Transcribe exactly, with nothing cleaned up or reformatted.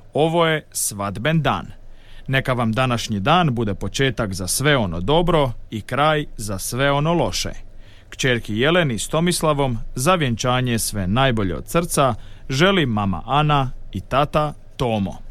Ovo je svadben dan. Neka vam današnji dan bude početak za sve ono dobro i kraj za sve ono loše. Kćerki Jeleni s Tomislavom za vjenčanje sve najbolje od srca želi mama Ana i tata Tomo.